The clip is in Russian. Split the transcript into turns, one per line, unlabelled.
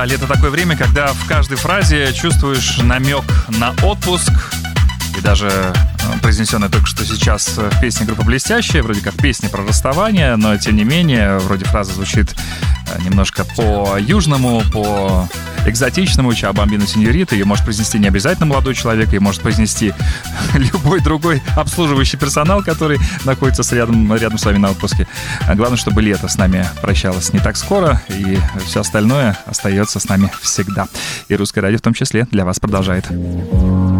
А лето такое время, когда в каждой фразе чувствуешь намек на отпуск. И даже произнесенная только что сейчас в песне группы «Блестящие», вроде как песня про расставание, но тем не менее, вроде фраза звучит немножко по-южному, по-экзотичному. «Чао, бамбино, сеньорита». Ее может произнести не обязательно молодой человек, ее может произнести любой другой обслуживающий персонал, который находится рядом с вами на отпуске. Главное, чтобы лето с нами прощалось не так скоро, и все остальное остается с нами всегда. И Русское радио в том числе для вас продолжает.